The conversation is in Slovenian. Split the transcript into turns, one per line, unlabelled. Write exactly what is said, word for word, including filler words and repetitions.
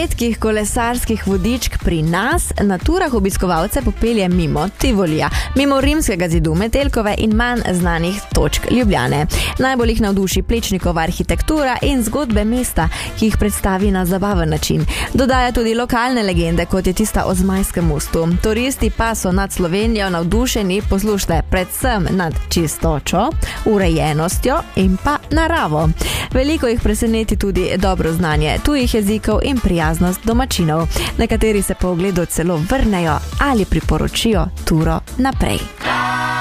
redkih kolesarskih vodičk pri nas na turah obiskovalce popelje mimo Tivolija, mimo Rimskega zidu, Metelkove in manj znanih točk Ljubljane. Najbolj jih navduši Plečnikova arhitektura in zgodbe mesta, ki jih predstavi na zabaven način. Dodaja tudi lokalne legende, kot je tista o Zmajskem mostu. Turisti pa so nad Slovenijo navdušeni, poslušajte, predvsem nad čistočo, urejenostjo in pa naravo. Veliko jih preseneti tudi dobro znanje tujih jezikov in prijaznost domačinov. Nekateri se po ogledu celo vrnejo ali priporočijo turo naprej.